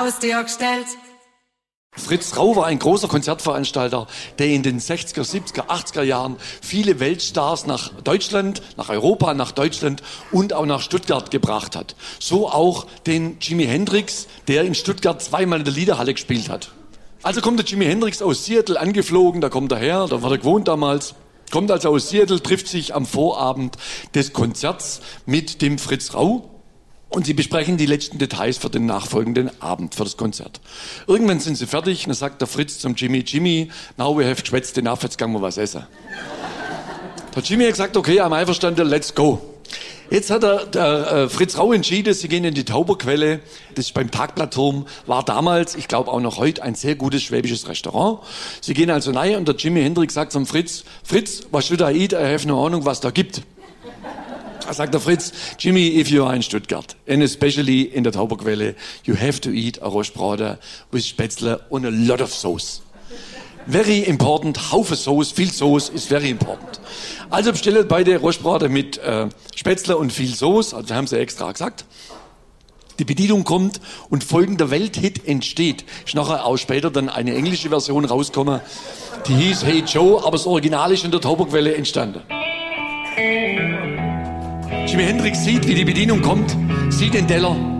Haustür gestellt. Fritz Rau war ein großer Konzertveranstalter, der in den 60er, 70er, 80er Jahren viele Weltstars nach Deutschland, nach Europa, nach Deutschland und auch nach Stuttgart gebracht hat. So auch den Jimi Hendrix, der in Stuttgart zweimal in der Liederhalle gespielt hat. Also kommt der Jimi Hendrix aus Seattle angeflogen, da kommt er her, da war er gewohnt damals. Kommt also aus Seattle, trifft sich am Vorabend des Konzerts mit dem Fritz Rau. Und sie besprechen die letzten Details für den nachfolgenden Abend, für das Konzert. Irgendwann sind sie fertig, und dann sagt der Fritz zum Jimmy, Jimmy, now we have geschwätzt enough, jetzt gehen wir was essen. Der Jimmy hat gesagt, okay, I'm einverstanden, let's go. Jetzt hat der Fritz Rau entschieden, sie gehen in die Tauberquelle, das ist beim Tagblattturm, war damals, ich glaube auch noch heute, ein sehr gutes schwäbisches Restaurant. Sie gehen also rein und der Jimi Hendrix sagt zum Fritz, was should I eat? I have no Ahnung, was da gibt. Da sagt der Fritz, Jimmy, if you are in Stuttgart, and especially in der Tauberquelle, you have to eat a Rostbraten with Spätzle and a lot of sauce. Very important, Haufe Sauce, viel Sauce is very important. Also bestellt beide Rostbraten mit Spätzle und viel Sauce, also haben sie extra gesagt. Die Bedienung kommt und folgender Welthit entsteht. Ist nachher auch später dann eine englische Version rausgekommen, die hieß Hey Joe, aber das Original ist in der Tauberquelle entstanden. Jimi Hendrix sieht, wie die Bedienung kommt, sieht den Teller